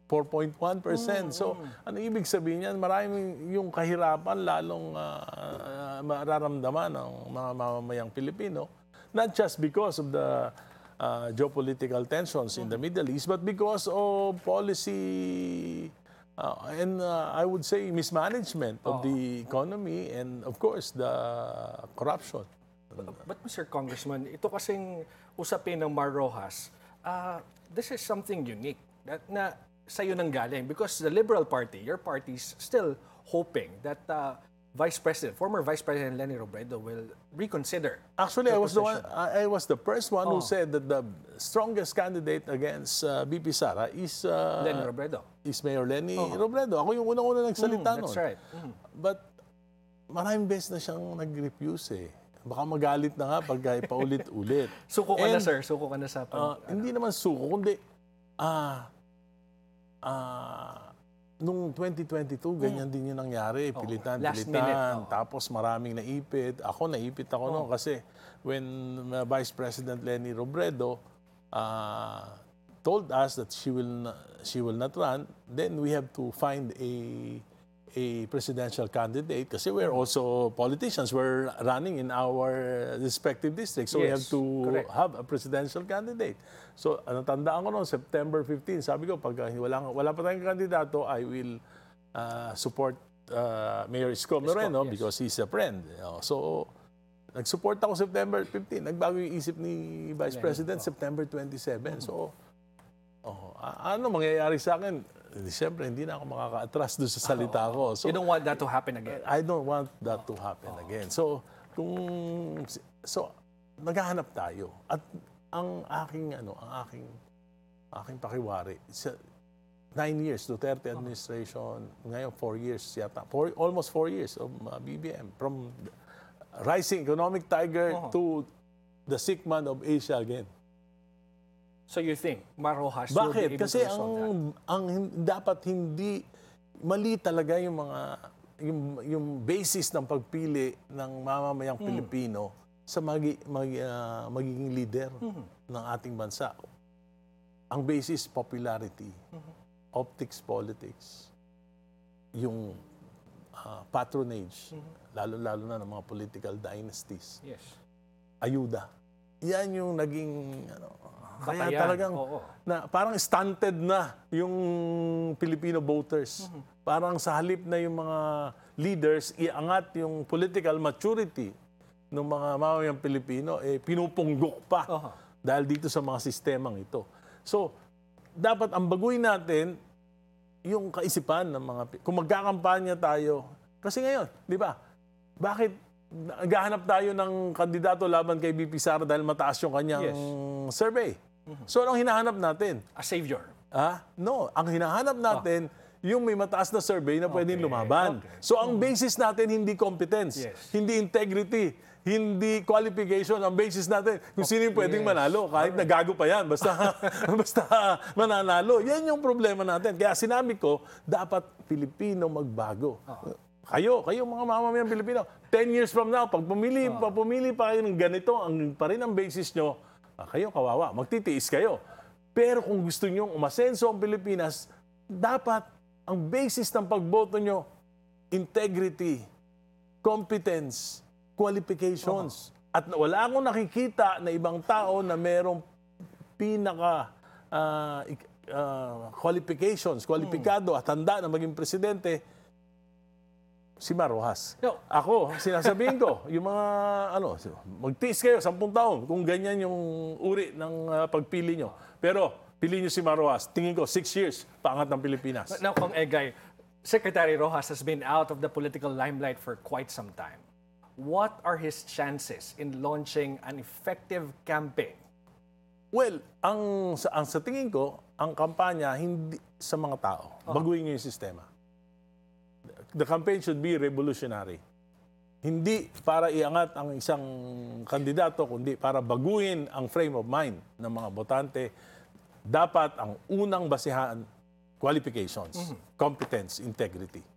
4.1%. So, ano ibig sabihin yan? Maraming yung kahirapan lalong mararamdaman ng mga mamamayang Pilipino. Not just because of the geopolitical tensions in the Middle East, but because of policy and I would say mismanagement of the economy and of course the corruption. But Mr. Congressman, ito kasing usapin ng Mar Rojas, this is something unique na sa'yo nang galing because the Liberal Party, your party is still hoping that former Vice President Leni Robredo will reconsider. Actually, I was the first one who said that the strongest candidate against BP Sara is Leni Robredo. Is Mayor Leni Robredo. Ako yung unang-una nagsalita nun. That's right. But maraming beses na siyang nag-refuse eh. Baka magalit na nga pag paulit-ulit. Suko ka na, sir. Suko ka na sa hindi naman suko, kundi nung 2022, ganyan din yung nangyari. Pilitan. Tapos maraming naipit. Naipit ako noon kasi when Vice President Leni Robredo told us that she will not run, then we have to find a presidential candidate kasi we're also politicians. We're running in our respective districts. So we have to have a presidential candidate. So natandaan ko noon, September 15, sabi ko, pag wala pa tayong kandidato, I will support Mayor Isko Moreno because he's a friend. So nag-support ako September 15. Nagbago yung isip ni Vice President September 27. So ano mangyayari sa akin? Siyempre, hindi na ako makaka-atras doon sa salita ko. So, you don't want that to happen again? I don't want that to happen again. So, naghahanap tayo. At ang aking pakiwari, 9 years, Duterte administration, ngayon 4 years yata, almost 4 years of BBM, from rising economic tiger to the sick man of Asia again. So you think Mar Rojas will be able Kasi to resolve dapat hindi mali talaga yung mga yung basis ng pagpili ng mamamayang Pilipino sa magiging leader ng ating bansa. Ang basis popularity, optics politics, yung patronage, lalo-lalo na ng mga political dynasties. Yes. Ayuda. Yan yung naging kaya talagang parang stunted na yung Filipino voters. Parang sa halip na yung mga leaders iangat yung political maturity ng mga mamamayang Pilipino, pinupunggok pa dahil dito sa mga sistemang ito. So, dapat ang baguhin natin yung kaisipan ng mga kung magkakampanya tayo. Kasi ngayon, di ba? Bakit naghahanap tayo ng kandidato laban kay BP Sara dahil mataas yung kanyang survey? So, anong hinahanap natin? A savior. No. Ang hinahanap natin, yung may mataas na survey na pwedeng lumaban. So, ang basis natin, hindi competence, hindi integrity, hindi qualification. Ang basis natin, kung sino yung pwedeng manalo, kahit nagago pa yan, basta mananalo. Yan yung problema natin. Kaya sinabi ko, dapat Pilipino magbago. Kayo mga mamamayang Pilipino, 10 years from now, pag pumili pa kayo ng ganito, pa rin ang basis nyo, kayo kawawa, magtitiis kayo. Pero kung gusto nyo umasenso ang Pilipinas, dapat ang basis ng pagboto nyo, integrity, competence, qualifications. At wala akong nakikita na ibang tao na merong pinaka kwalipikado at handa na maging presidente, si Mar Rojas. Ako, sinasabihin ko, yung mga, magtiis kayo, 10 taon, kung ganyan yung uri ng pagpili nyo. Pero, pili nyo si Mar Rojas. Tingin ko, 6 years, paangat ng Pilipinas. Now, Kong Egay, Secretary Rojas has been out of the political limelight for quite some time. What are his chances in launching an effective campaign? Well, sa tingin ko, ang kampanya, hindi sa mga tao. Baguhin nyo yung sistema. The campaign should be revolutionary. Hindi para iangat ang isang kandidato, kundi para baguhin ang frame of mind ng mga botante. Dapat ang unang basihan, qualifications, competence, integrity.